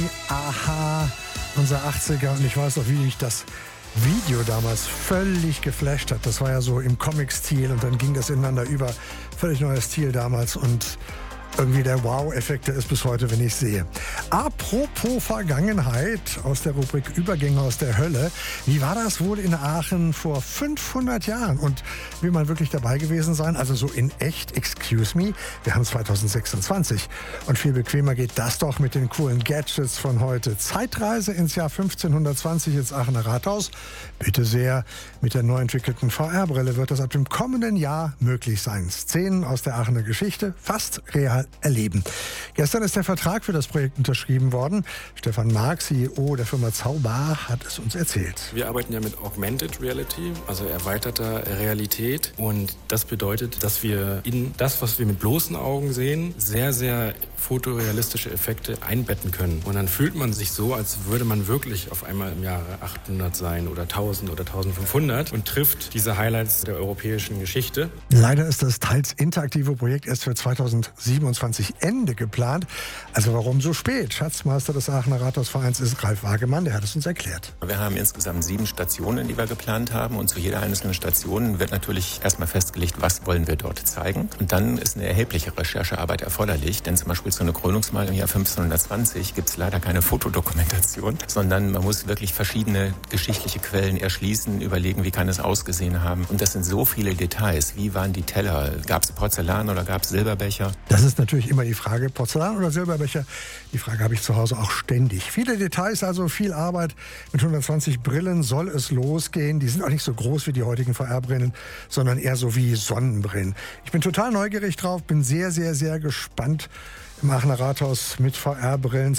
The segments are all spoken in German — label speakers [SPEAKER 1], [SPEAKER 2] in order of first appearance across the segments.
[SPEAKER 1] Aha, unser 80er, und ich weiß noch, wie mich das Video damals völlig geflasht hat. Das war ja so im Comic-Stil und dann ging das ineinander über. Völlig neuer Stil damals und irgendwie der Wow-Effekt, der ist bis heute, wenn ich sehe. Apropos Vergangenheit, aus der Rubrik Übergänge aus der Hölle. Wie war das wohl in Aachen vor 500 Jahren? Und will man wirklich dabei gewesen sein? Also so in echt, excuse me, wir haben 2026. Und viel bequemer geht das doch mit den coolen Gadgets von heute. Zeitreise ins Jahr 1520 ins Aachener Rathaus. Bitte sehr, mit der neu entwickelten VR-Brille wird das ab dem kommenden Jahr möglich sein. Szenen aus der Aachener Geschichte fast real erleben. Gestern ist der Vertrag für das Projekt unterschrieben worden. Stefan Mark, CEO der Firma Zaubar, hat es uns erzählt.
[SPEAKER 2] Wir arbeiten ja mit Augmented Reality, also erweiterter Realität. Und das bedeutet, dass wir in das, was wir mit bloßen Augen sehen, sehr, sehr fotorealistische Effekte einbetten können. Und dann fühlt man sich so, als würde man wirklich auf einmal im Jahre 800 sein oder 1000 oder 1500 und trifft diese Highlights der europäischen Geschichte.
[SPEAKER 1] Leider ist das teils interaktive Projekt erst für 2027 Ende geplant. Also warum so spät? Schatzmeister des Aachener Rathausvereins ist Ralf Wagemann, der hat es uns erklärt.
[SPEAKER 3] Wir haben insgesamt 7 Stationen, die wir geplant haben, und zu jeder einzelnen Station wird natürlich erstmal festgelegt, was wollen wir dort zeigen. Und dann ist eine erhebliche Recherchearbeit erforderlich, denn zum Beispiel so eine Krönungsmahl im Jahr 1520 gibt es leider keine Fotodokumentation, sondern man muss wirklich verschiedene geschichtliche Quellen erschließen, überlegen, wie kann es ausgesehen haben. Und das sind so viele Details. Wie waren die Teller? Gab es Porzellan oder gab es Silberbecher?
[SPEAKER 1] Das ist natürlich immer die Frage, Porzellan oder Silberbecher. Die Frage habe ich zu Hause auch ständig. Viele Details, also viel Arbeit. Mit 120 Brillen soll es losgehen. Die sind auch nicht so groß wie die heutigen VR-Brillen, sondern eher so wie Sonnenbrillen. Ich bin total neugierig drauf, bin sehr, sehr, sehr gespannt. Im Aachener Rathaus mit VR-Brillen.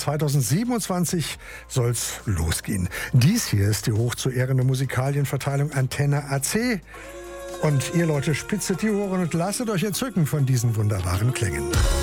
[SPEAKER 1] 2027 soll's losgehen. Dies hier ist die hoch zu ehrende Musikalienverteilung Antenne AC. Und ihr Leute, spitzet die Ohren und lasst euch entzücken von diesen wunderbaren Klängen.